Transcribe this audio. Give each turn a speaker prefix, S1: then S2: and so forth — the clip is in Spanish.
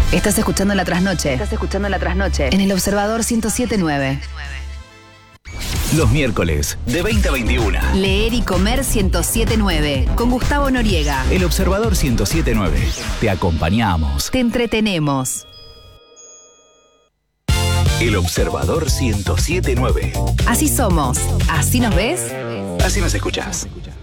S1: Estás escuchando La Trasnoche. En El Observador 107.9.
S2: Los miércoles, de 20 a 21.
S1: Leer y Comer 107.9. Con Gustavo Noriega.
S2: El Observador 107.9. Te acompañamos.
S1: Te entretenemos.
S2: El Observador 107.9.
S1: Así somos. Así nos ves.
S2: Así nos escuchás.